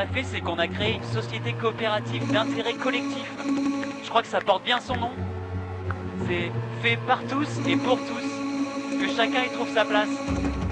a fait, c'est qu'on a créé une société coopérative d'intérêt collectif. Je crois que ça porte bien son nom. C'est fait par tous et pour tous. Que chacun y trouve sa place.